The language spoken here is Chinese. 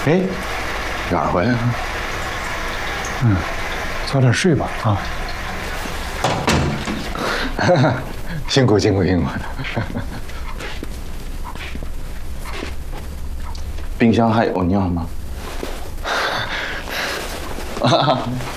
哎，哪儿回来了？ 早点睡吧啊。 辛苦。冰箱还有尿吗？